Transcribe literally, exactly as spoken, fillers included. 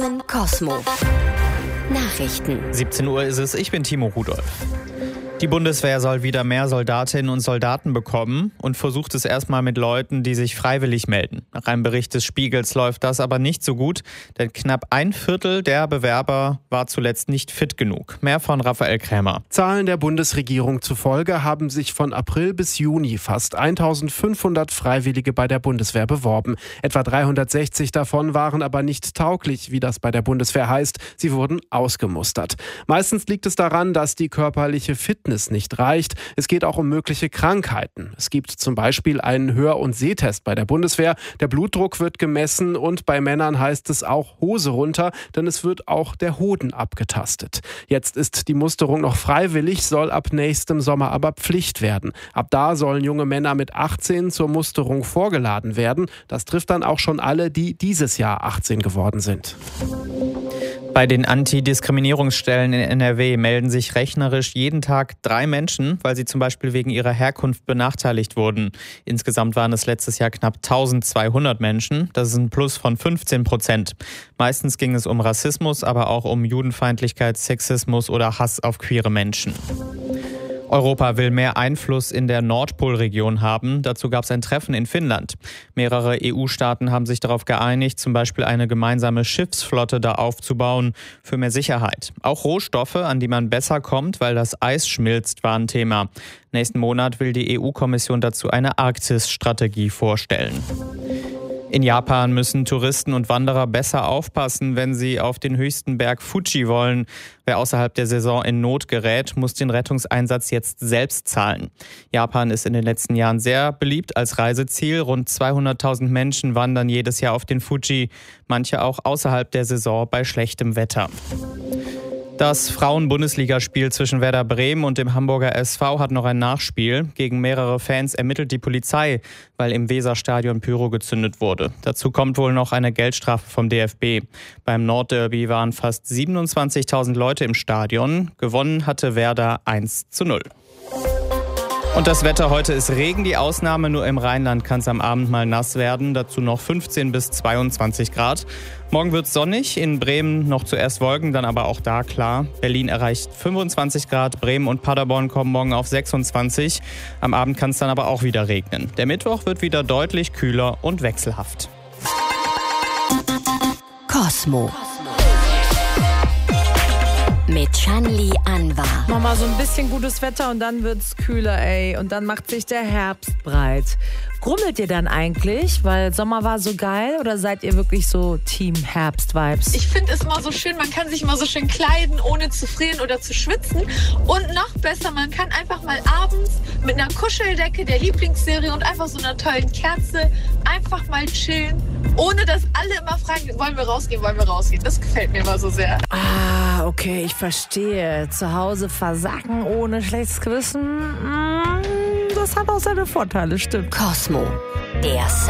Cosmo. Nachrichten. siebzehn Uhr ist es, ich bin Timo Rudolph. Die Bundeswehr soll wieder mehr Soldatinnen und Soldaten bekommen und versucht es erstmal mit Leuten, die sich freiwillig melden. Nach einem Bericht des Spiegels läuft das aber nicht so gut, denn knapp ein Viertel der Bewerber war zuletzt nicht fit genug. Mehr von Raphael Krämer. Zahlen der Bundesregierung zufolge haben sich von April bis Juni fast eintausendfünfhundert Freiwillige bei der Bundeswehr beworben. Etwa dreihundertsechzig davon waren aber nicht tauglich, wie das bei der Bundeswehr heißt. Sie wurden ausgemustert. Meistens liegt es daran, dass die körperliche Fitness nicht reicht. Es geht auch um mögliche Krankheiten. Es gibt zum Beispiel einen Hör- und Sehtest bei der Bundeswehr. Der Blutdruck wird gemessen und bei Männern heißt es auch Hose runter, denn es wird auch der Hoden abgetastet. Jetzt ist die Musterung noch freiwillig, soll ab nächstem Sommer aber Pflicht werden. Ab da sollen junge Männer mit achtzehn zur Musterung vorgeladen werden. Das trifft dann auch schon alle, die dieses Jahr achtzehn geworden sind. Bei den Antidiskriminierungsstellen in N R W melden sich rechnerisch jeden Tag drei Menschen, weil sie zum Beispiel wegen ihrer Herkunft benachteiligt wurden. Insgesamt waren es letztes Jahr knapp eintausendzweihundert Menschen. Das ist ein Plus von fünfzehn Prozent. Meistens ging es um Rassismus, aber auch um Judenfeindlichkeit, Sexismus oder Hass auf queere Menschen. Europa will mehr Einfluss in der Nordpolregion haben. Dazu gab es ein Treffen in Finnland. Mehrere E U-Staaten haben sich darauf geeinigt, zum Beispiel eine gemeinsame Schiffsflotte da aufzubauen für mehr Sicherheit. Auch Rohstoffe, an die man besser kommt, weil das Eis schmilzt, waren Thema. Nächsten Monat will die E U-Kommission dazu eine Arktis-Strategie vorstellen. In Japan müssen Touristen und Wanderer besser aufpassen, wenn sie auf den höchsten Berg Fuji wollen. Wer außerhalb der Saison in Not gerät, muss den Rettungseinsatz jetzt selbst zahlen. Japan ist in den letzten Jahren sehr beliebt als Reiseziel. Rund zweihunderttausend Menschen wandern jedes Jahr auf den Fuji, manche auch außerhalb der Saison bei schlechtem Wetter. Das Frauen-Bundesligaspiel zwischen Werder Bremen und dem Hamburger S V hat noch ein Nachspiel. Gegen mehrere Fans ermittelt die Polizei, weil im Weserstadion Pyro gezündet wurde. Dazu kommt wohl noch eine Geldstrafe vom D F B. Beim Nordderby waren fast siebenundzwanzigtausend Leute im Stadion. Gewonnen hatte Werder eins zu null. Und das Wetter heute ist Regen, die Ausnahme. Nur im Rheinland kann es am Abend mal nass werden. Dazu noch fünfzehn bis zweiundzwanzig Grad. Morgen wird es sonnig, in Bremen noch zuerst Wolken, dann aber auch da klar. Berlin erreicht fünfundzwanzig Grad, Bremen und Paderborn kommen morgen auf sechsundzwanzig. Am Abend kann es dann aber auch wieder regnen. Der Mittwoch wird wieder deutlich kühler und wechselhaft. Cosmo. Mit Shanli Anwar. Mama, so ein bisschen gutes Wetter und dann wird's kühler, ey. Und dann macht sich der Herbst breit. Grummelt ihr dann eigentlich, weil Sommer war so geil? Oder seid ihr wirklich so Team Herbst-Vibes? Ich finde es immer so schön, man kann sich immer so schön kleiden, ohne zu frieren oder zu schwitzen. Und noch besser, man kann einfach mal abends mit einer Kuscheldecke, der Lieblingsserie und einfach so einer tollen Kerze einfach mal chillen, ohne dass alle immer fragen, wollen wir rausgehen, wollen wir rausgehen. Das gefällt mir immer so sehr. Ah, okay, ich verstehe. Zu Hause versacken ohne schlechtes Gewissen, das hat auch seine Vorteile, stimmt. Cosmo, der